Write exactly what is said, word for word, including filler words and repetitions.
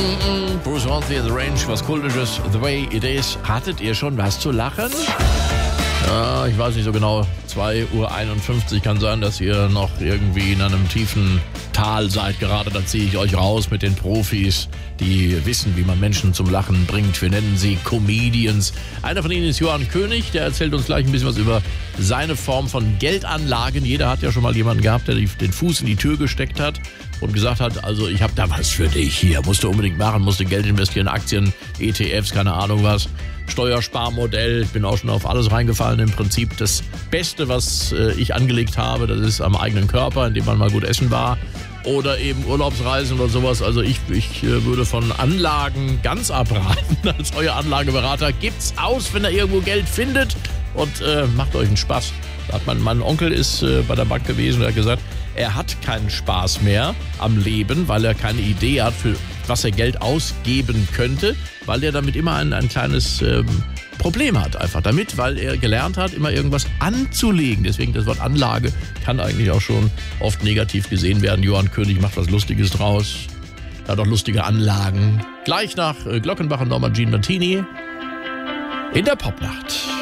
Mm-mm, Bruce Hornsby in the Range, was Kultisches, The Way It Is. Hattet ihr schon was zu lachen? Ja, ich weiß nicht so genau. zwei Uhr einundfünfzig kann sein, dass ihr noch irgendwie in einem tiefen Tal seid. Gerade da ziehe ich euch raus mit den Profis, die wissen, wie man Menschen zum Lachen bringt. Wir nennen sie Comedians. Einer von ihnen ist Johann König. Der erzählt uns gleich ein bisschen was über seine Form von Geldanlagen. Jeder hat ja schon mal jemanden gehabt, der den Fuß in die Tür gesteckt hat und gesagt hat, also ich habe da was für dich hier. Musst du unbedingt machen, musst du Geld investieren, Aktien, E T Fs, keine Ahnung was. Steuersparmodell, ich bin auch schon auf alles reingefallen. Im Prinzip das Beste, was äh, ich angelegt habe, das ist am eigenen Körper, indem man mal gut essen war. Oder eben Urlaubsreisen oder sowas. Also ich, ich äh, würde von Anlagen ganz abraten. Als euer Anlageberater gibt's aus, wenn er irgendwo Geld findet und äh, macht euch einen Spaß. Da hat mein, mein Onkel ist äh, bei der Bank gewesen und hat gesagt, er hat keinen Spaß mehr am Leben, weil er keine Idee hat, für was er Geld ausgeben könnte, weil er damit immer ein, ein kleines ähm, Problem hat. Einfach damit, weil er gelernt hat, immer irgendwas anzulegen. Deswegen das Wort Anlage kann eigentlich auch schon oft negativ gesehen werden. Johann König macht was Lustiges draus. Er hat auch lustige Anlagen. Gleich nach äh, Glockenbach und Norma Jean Martini in der Popnacht.